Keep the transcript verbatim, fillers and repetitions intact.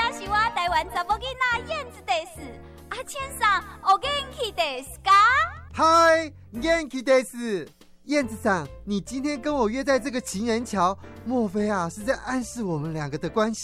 是我台湾查某囡仔燕子的是，啊，请上お元気ですか？ 嗨，元気です。燕子桑，你今天跟我约在这个情人桥，莫非啊是在暗示我们两个的关系？